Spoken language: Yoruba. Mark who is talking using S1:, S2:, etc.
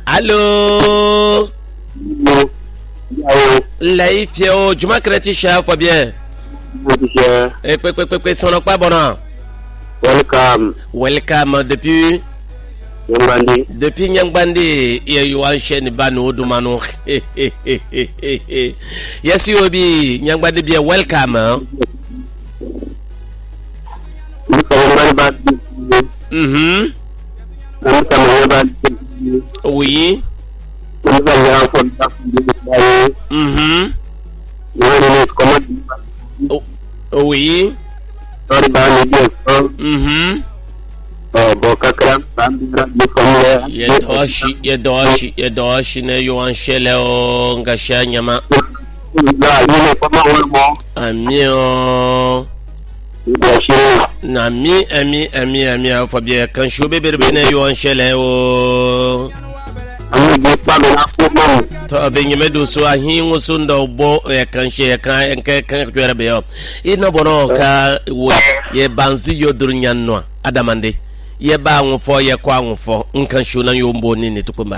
S1: Allô? Laïfio, je m'appelle chef, faut bien. Et son pas bon. Welcome depuis Nyangbandi, you want chaîne bano dumano. Yes, you be Nyangbandi be welcome. Oui. Oui. Yedoshi ne yuanshele o ngashanyama. Amio. Ami afobie kan shobe berbe ne yuanshele o. To abenye do so ahin wosunda obo kan she kan kwere be yo. Ino bono ka ye banzi yodurnya no adamande. Ye ba nwufo ye kwa nwufo nkan shuna yo mbo ni tukuma